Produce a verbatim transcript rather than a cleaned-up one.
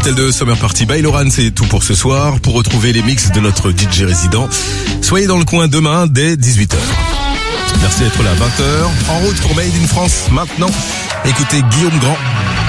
R T L deux Summer Party by Loran, c'est tout pour ce soir. Pour retrouver les mix de notre D J résident, soyez dans le coin demain dès dix-huit heures. Merci d'être là à vingt heures. En route pour Made in France maintenant. Écoutez Guillaume Grand.